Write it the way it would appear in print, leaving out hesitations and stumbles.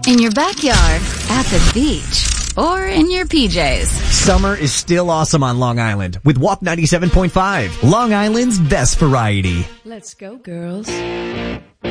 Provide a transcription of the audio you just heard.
in your backyard, at the beach, or in your PJs. Summer is still awesome on Long Island with WAP 97.5, Long Island's best variety. Let's go, girls.